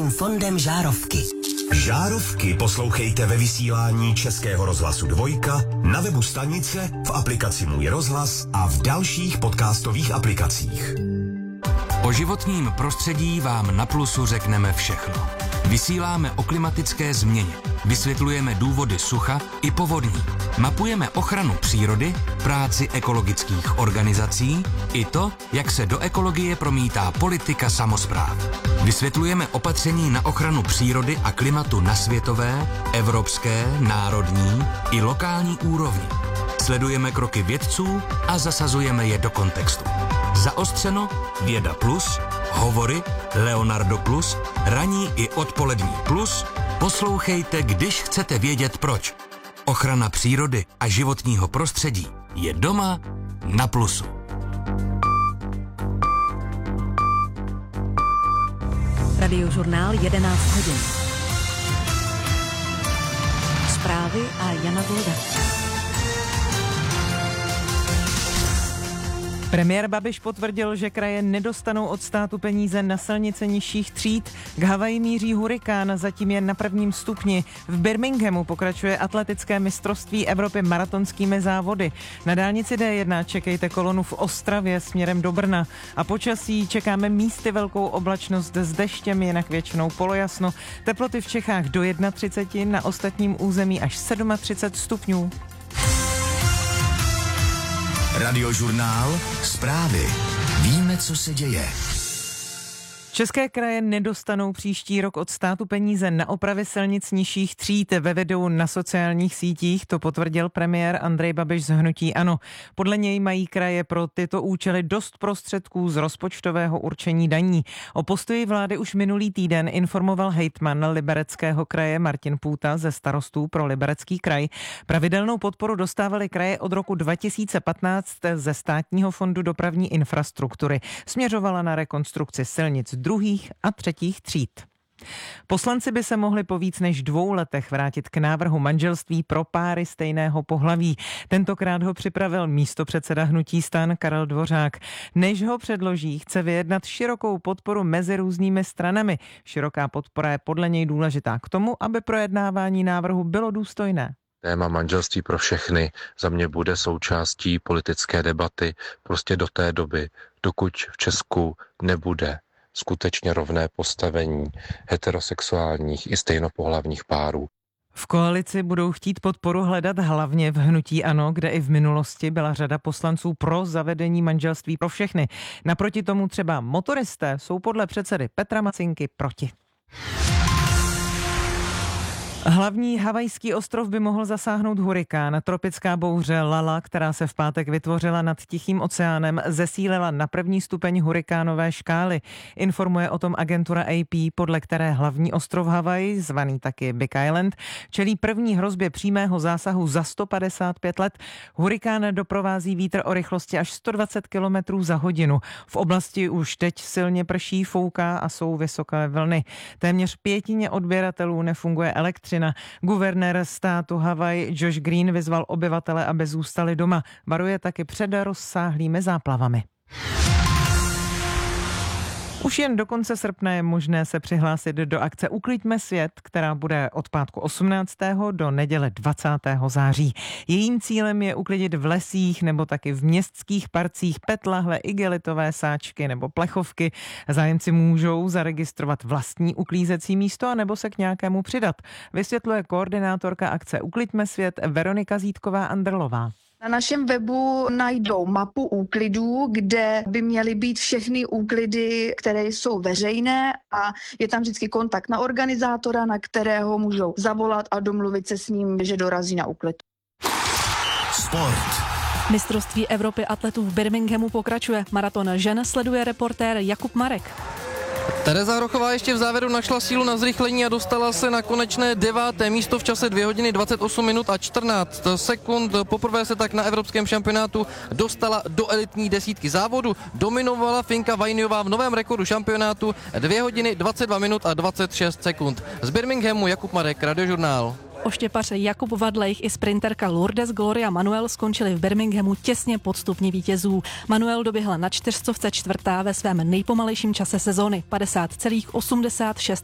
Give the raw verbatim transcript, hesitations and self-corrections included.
Státním fondem Žárovky. Žárovky poslouchejte ve vysílání Českého rozhlasu Dvojka, na webu stanice, v aplikaci Můj rozhlas a v dalších podcastových aplikacích. O životním prostředí vám na Plusu řekneme všechno. Vysíláme o klimatické změně, vysvětlujeme důvody sucha i povodní, mapujeme ochranu přírody, práci ekologických organizací i to, jak se do ekologie promítá politika samospráv. Vysvětlujeme opatření na ochranu přírody a klimatu na světové, evropské, národní i lokální úrovni. Sledujeme kroky vědců a zasazujeme je do kontextu. Zaostřeno, Věda plus, Hovory, Leonardo plus, ranní i odpolední plus. Poslouchejte, když chcete vědět proč. Ochrana přírody a životního prostředí je doma na Plusu. Radiožurnál jedenáct hodin. Zprávy a Jana Volda. Premiér Babiš potvrdil, že kraje nedostanou od státu peníze na silnice nižších tříd. K Havaji míří hurikán, zatím je na prvním stupni. V Birminghamu pokračuje atletické mistrovství Evropy maratonskými závody. Na dálnici D jedna čekejte kolonu v Ostravě směrem do Brna. A počasí čekáme místy velkou oblačnost s deštěm, jinak většinou polojasno. Teploty v Čechách do třicet jedna, na ostatním území až třicet sedm stupňů. Radiožurnál, zprávy. Víme, co se děje. České kraje nedostanou příští rok od státu peníze na opravy silnic nižších tříd. Ve videu na sociálních sítích to potvrdil premiér Andrej Babiš z hnutí ANO. Podle něj mají kraje pro tyto účely dost prostředků z rozpočtového určení daní. O postoji vlády už minulý týden informoval hejtman Libereckého kraje Martin Půta ze Starostů pro Liberecký kraj. Pravidelnou podporu dostávaly kraje od roku dva tisíce patnáct ze Státního fondu dopravní infrastruktury. Směřovala na rekonstrukci silnic druhých a třetích tříd. Poslanci by se mohli po víc než dvou letech vrátit k návrhu manželství pro páry stejného pohlaví. Tentokrát ho připravil místopředseda hnutí STAN Karel Dvořák. Než ho předloží, chce vyjednat širokou podporu mezi různými stranami. Široká podpora je podle něj důležitá k tomu, aby projednávání návrhu bylo důstojné. Téma manželství pro všechny za mě bude součástí politické debaty prostě do té doby, dokud v Česku nebude skutečně rovné postavení heterosexuálních i stejnopohlavních párů. V koalici budou chtít podporu hledat hlavně v hnutí ANO, kde i v minulosti byla řada poslanců pro zavedení manželství pro všechny. Naproti tomu třeba motoristé jsou podle předsedy Petra Macinky proti. Hlavní havajský ostrov by mohl zasáhnout hurikán. Tropická bouře Lala, která se v pátek vytvořila nad Tichým oceánem, zesílila na první stupeň hurikánové škály. Informuje o tom agentura A P, podle které hlavní ostrov Havaj, zvaný taky Big Island, čelí první hrozbě přímého zásahu za sto padesát pět let. Hurikán doprovází vítr o rychlosti až sto dvacet kilometrů za hodinu. V oblasti už teď silně prší, fouká a jsou vysoké vlny. Téměř pětině odběratelů nefunguje elektřina. Guvernér státu Havaj Josh Green vyzval obyvatele, aby zůstali doma. Varuje taky před rozsáhlými záplavami. Už jen do konce srpna je možné se přihlásit do akce Ukliďme svět, která bude od pátku osmnáctého do neděle dvacátého září. Jejím cílem je uklidit v lesích nebo taky v městských parcích pet lahle, igelitové sáčky nebo plechovky. Zájemci můžou zaregistrovat vlastní uklízecí místo a nebo se k nějakému přidat. Vysvětluje koordinátorka akce Ukliďme svět Veronika Zítková-Andrlová. Na našem webu najdou mapu úklidů, kde by měly být všechny úklidy, které jsou veřejné, a je tam vždycky kontakt na organizátora, na kterého můžou zavolat a domluvit se s ním, že dorazí na úklid. Sport. Mistrovství Evropy atletů v Birminghamu pokračuje. Maraton žen sleduje reportér Jakub Marek. Tereza Hrochová ještě v závěru našla sílu na zrychlení a dostala se na konečné deváté místo v čase dvě hodiny dvacet osm minut a čtrnáct sekund. Poprvé se tak na evropském šampionátu dostala do elitní desítky závodu. Dominovala Finka Vainiová v novém rekordu šampionátu dvě hodiny dvacet dva minut a dvacet šest sekund. Z Birminghamu Jakub Marek, Radiožurnál. Oštěpař Jakub Vadlejch i sprinterka Lourdes Gloria Manuel skončili v Birminghamu těsně pod stupni vítězů. Manuel doběhla na čtyřstovce čtvrtá ve svém nejpomalejším čase sezóny padesát celá osmdesát šest